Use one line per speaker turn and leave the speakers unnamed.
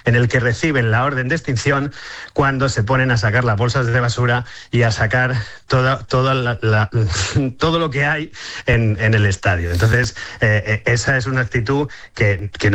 en el que reciben la orden de extinción cuando se ponen a sacar las bolsas de basura y a sacar todo lo que hay en el estadio. Entonces, esa es una actitud que